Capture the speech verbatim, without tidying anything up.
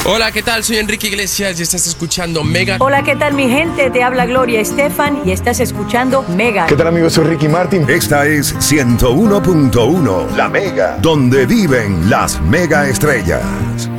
Hola, ¿qué tal? Soy Enrique Iglesias y estás escuchando Mega. Hola, ¿qué tal, mi gente? Te habla Gloria Estefan y estás escuchando Mega. ¿Qué tal, amigos? Soy Ricky Martin. Esta es ciento uno punto uno, La Mega, donde viven las mega estrellas.